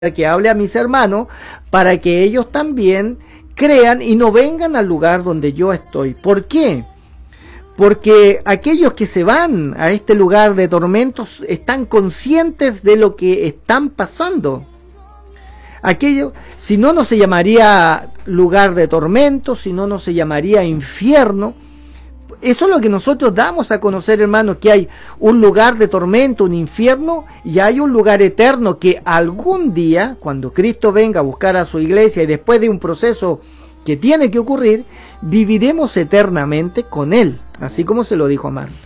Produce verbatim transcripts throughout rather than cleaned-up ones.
que hable a mis hermanos para que ellos también crean y no vengan al lugar donde yo estoy. ¿Por qué? Porque aquellos que se van a este lugar de tormentos están conscientes de lo que están pasando. Aquello, si no, no se llamaría lugar de tormentos, si no, no se llamaría infierno. Eso es lo que nosotros damos a conocer, hermanos, que hay un lugar de tormento, un infierno, y hay un lugar eterno que algún día, cuando Cristo venga a buscar a su iglesia y después de un proceso que tiene que ocurrir, viviremos eternamente con Él, así como se lo dijo a Marta.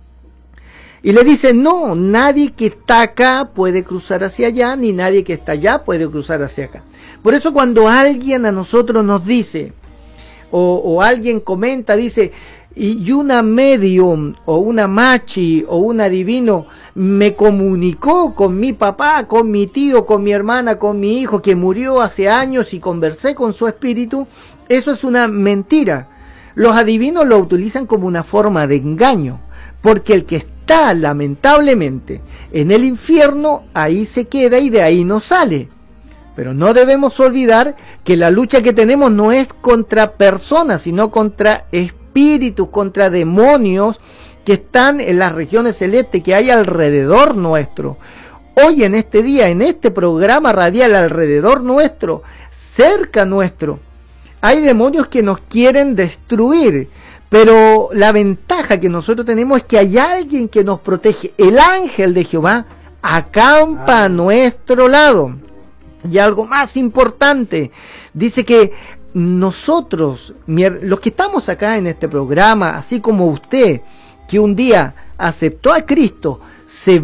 Y le dice, no, nadie que está acá puede cruzar hacia allá, ni nadie que está allá puede cruzar hacia acá. Por eso cuando alguien a nosotros nos dice, o, o alguien comenta, dice, y una medium o una machi o un adivino me comunicó con mi papá, con mi tío, con mi hermana, con mi hijo que murió hace años y conversé con su espíritu, eso es una mentira. Los adivinos lo utilizan como una forma de engaño, porque el que está lamentablemente en el infierno, ahí se queda y de ahí no sale. Pero no debemos olvidar que la lucha que tenemos no es contra personas, sino contra espíritus. espíritus, contra demonios que están en las regiones celestes que hay alrededor nuestro. Hoy en este día, en este programa radial alrededor nuestro, cerca nuestro, hay demonios que nos quieren destruir, pero la ventaja que nosotros tenemos es que hay alguien que nos protege. El ángel de Jehová acampa a nuestro lado. Y algo más importante, dice que nosotros, los que estamos acá en este programa, así como usted, que un día aceptó a Cristo, se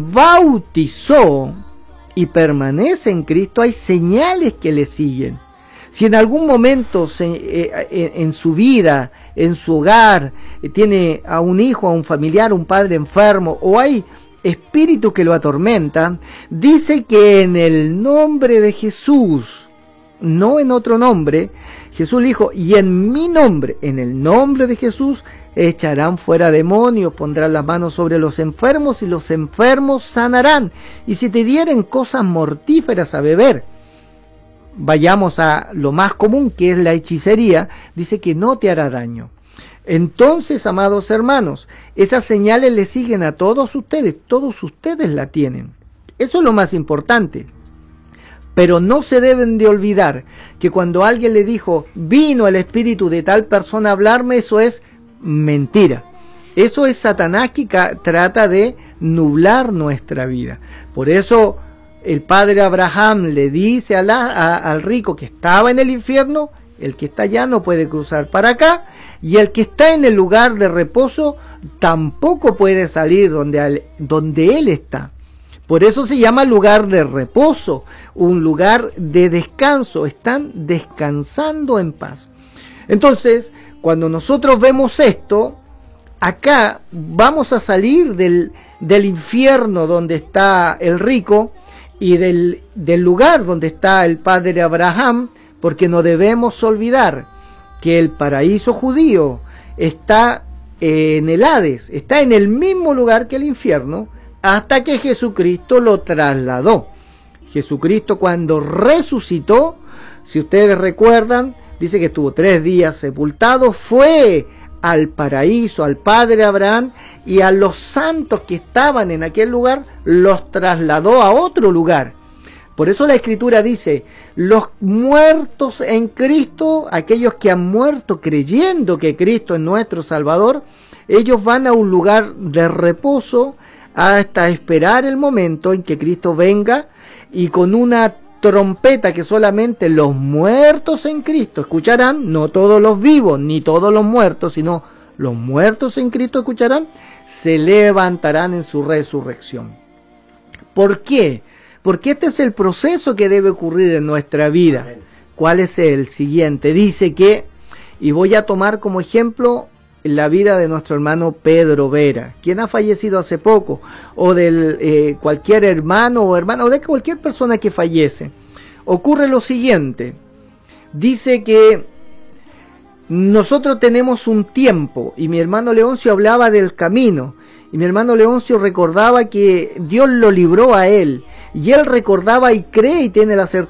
bautizó y permanece en Cristo, hay señales que le siguen. Si en algún momento se, eh, en su vida, en su hogar, eh, tiene a un hijo, a un familiar, un padre enfermo, o hay espíritus que lo atormentan, dice que en el nombre de Jesús, no en otro nombre, Jesús dijo, y en mi nombre, en el nombre de Jesús, echarán fuera demonios, pondrán las manos sobre los enfermos y los enfermos sanarán. Y si te dieren cosas mortíferas a beber, vayamos a lo más común que es la hechicería, dice que no te hará daño. Entonces, amados hermanos, esas señales le siguen a todos ustedes, todos ustedes la tienen. Eso es lo más importante. Pero no se deben de olvidar que cuando alguien le dijo, vino el espíritu de tal persona a hablarme, eso es mentira. Eso es Satanás que trata de nublar nuestra vida. Por eso el padre Abraham le dice a la, a, al rico que estaba en el infierno, el que está allá no puede cruzar para acá, y el que está en el lugar de reposo tampoco puede salir donde, donde él está. Por eso se llama lugar de reposo, un lugar de descanso. Están descansando en paz. Entonces, cuando nosotros vemos esto, acá vamos a salir del, del infierno donde está el rico y del, del lugar donde está el padre Abraham, porque no debemos olvidar que el paraíso judío está en el Hades, está en el mismo lugar que el infierno, hasta que Jesucristo lo trasladó. Jesucristo cuando resucitó, si ustedes recuerdan, dice que estuvo tres días sepultado, fue al paraíso, al padre Abraham, y a los santos que estaban en aquel lugar, los trasladó a otro lugar. Por eso la Escritura dice, los muertos en Cristo, aquellos que han muerto creyendo que Cristo es nuestro Salvador, ellos van a un lugar de reposo, hasta esperar el momento en que Cristo venga y con una trompeta que solamente los muertos en Cristo escucharán, no todos los vivos ni todos los muertos, sino los muertos en Cristo escucharán, se levantarán en su resurrección. ¿Por qué? Porque este es el proceso que debe ocurrir en nuestra vida. ¿Cuál es el siguiente? Dice que, y voy a tomar como ejemplo la vida de nuestro hermano Pedro Vera, quien ha fallecido hace poco, o de eh, cualquier hermano o hermana, o de cualquier persona que fallece. Ocurre lo siguiente, dice que nosotros tenemos un tiempo, y mi hermano Leoncio hablaba del camino, y mi hermano Leoncio recordaba que Dios lo libró a él, y él recordaba y cree y tiene la certeza